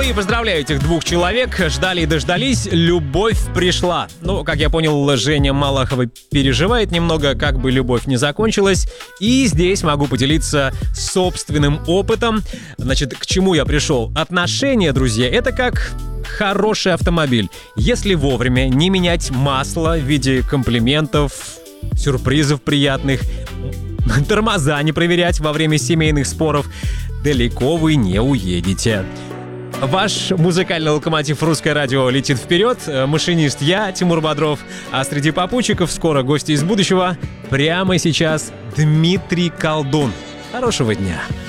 и поздравляю этих двух человек. Ждали и дождались, любовь пришла. Ну, как я понял, Женя Малахова переживает немного, как бы любовь не закончилась. И здесь могу поделиться собственным опытом. Значит, к чему я пришел? Отношения, друзья, это как хороший автомобиль. Если вовремя не менять масло в виде комплиментов, сюрпризов приятных, тормоза не проверять во время семейных споров, далеко вы не уедете. Ваш музыкальный локомотив «Русское радио» летит вперед. Машинист я, Тимур Бодров. А среди попутчиков скоро гости из будущего. Прямо сейчас Дмитрий Колдун. Хорошего дня.